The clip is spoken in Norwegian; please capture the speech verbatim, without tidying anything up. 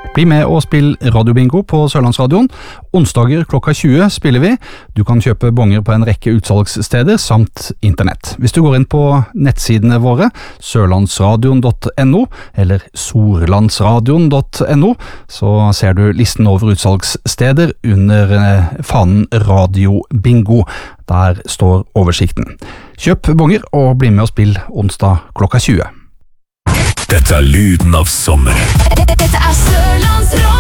Bli med og spill radiobingo på Sørlandsradioen. Onsdager klokka tjue spiller vi. Du kan kjøpe bonger på en rekke utsalgssteder samt internett. Hvis du går inn på nettsidene våre, sørlandsradion punktum no eller sorlandsradion punktum no, så ser du listen over utsalgssteder under fanen radiobingo. Der står oversikten. Kjøp bonger og bli med og spill onsdag klokka tjue. Dette er lyden av sommer. Dette er Sørlandsradion.